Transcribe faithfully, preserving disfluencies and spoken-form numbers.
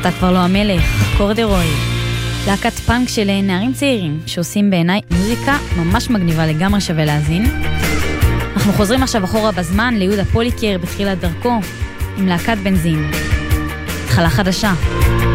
אתה כבר לא המלך, קורדרוי. להקת פאנק של נערים צעירים שעושים בעיניי מוזיקה ממש מגניבה, לגמרי שווה להזין. אנחנו חוזרים עכשיו אחורה בזמן ליהודה פוליקר בתחילת דרכו עם להקת בנזין. התחלה חדשה.